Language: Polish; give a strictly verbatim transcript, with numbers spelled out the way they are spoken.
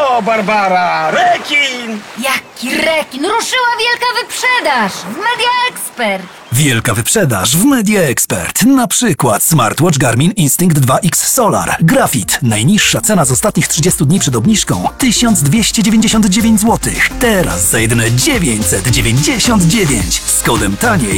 O, Barbara! Rekin! Jaki rekin! Ruszyła wielka wyprzedaż w Media Expert! Wielka wyprzedaż w Media Expert. Na przykład smartwatch Garmin Instinct dwa X Solar. Grafit. Najniższa cena z ostatnich trzydziestu dni przed obniżką tysiąc dwieście dziewięćdziesiąt dziewięć złotych. Teraz za jedyne dziewięćset dziewięćdziesiąt dziewięć. Z kodem taniej